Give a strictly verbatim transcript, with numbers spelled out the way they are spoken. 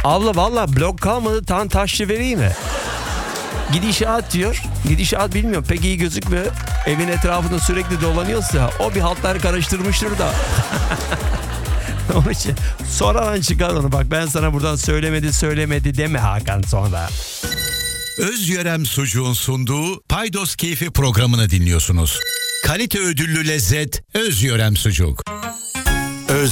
Abla valla blok kalmadı, tam taşlı vereyim mi? Gidişat diyor. Gidişat bilmiyorum, pek iyi gözükmüyor. Evin etrafında sürekli dolanıyorsa o bir haltlar karıştırmıştır da. Onun için sonradan çıkar onu, bak ben sana buradan söylemedi söylemedi deme Hakan sonra. Özyörem Sucuğun sunduğu Paydos Keyfi programını dinliyorsunuz. Kalite ödüllü lezzet Özyörem Sucuk.